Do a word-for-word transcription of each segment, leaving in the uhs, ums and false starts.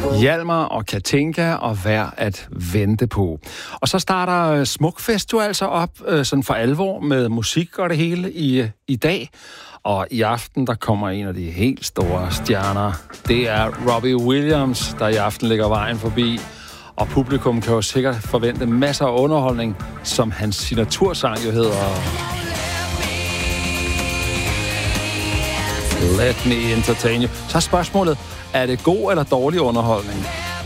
Hjalmar og Katinka og Værd at vente på. Og så starter Smukfest jo altså op sådan for alvor med musik og det hele i, i dag. Og i aften, der kommer en af de helt store stjerner. Det er Robbie Williams, der i aften lægger vejen forbi. Og publikum kan jo sikkert forvente masser af underholdning, som hans signatursang jo hedder Let Me Entertain You. Så er spørgsmålet, er det god eller dårlig underholdning?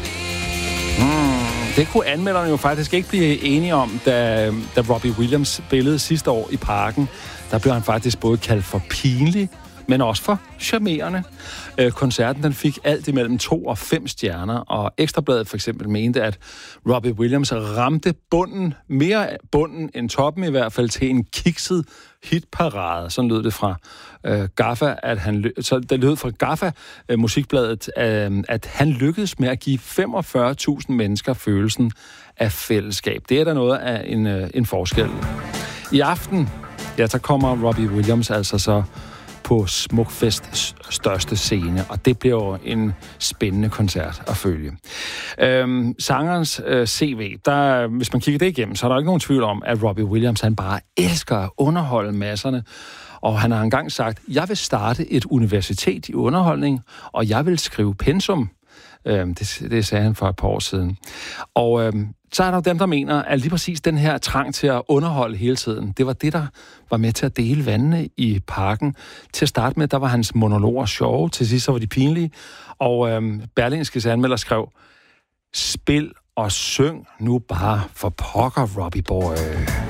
Hmm, det kunne anmelderne jo faktisk ikke blive enige om, da, da Robbie Williams spillede sidste år i Parken. Der blev han faktisk både kaldt for pinlig, men også for charmerende. Øh, koncerten den fik alt imellem to og fem stjerner, og Ekstrabladet for eksempel mente, at Robbie Williams ramte bunden, mere bunden end toppen i hvert fald, til en kikset hitparade. Sådan lød det fra øh, Gaffa, at han så det lød fra Gaffa øh, musikbladet, øh, at han lykkedes med at give femogfyrre tusind mennesker følelsen af fællesskab. Det er der noget af en, øh, en forskel. I aften, ja, så kommer Robbie Williams altså så på Smukfests største scene, og det bliver jo en spændende koncert at følge. Øhm, sangerens øh, C V, der, hvis man kigger det igennem, så er der ikke nogen tvivl om, at Robbie Williams, han bare elsker at underholde masserne, og han har engang sagt, jeg vil starte et universitet i underholdning, og jeg vil skrive pensum. Øhm, det, det sagde han for et par år siden. Og øhm, så er der jo dem, der mener, at lige præcis den her trang til at underholde hele tiden, det var det, der var med til at dele vandene i Parken. Til at starte med, der var hans monologer sjove, til sidst så var de pinlige, og øhm, Berlingskes anmelder skrev, spil og syng nu bare for pokker, Robbie boy.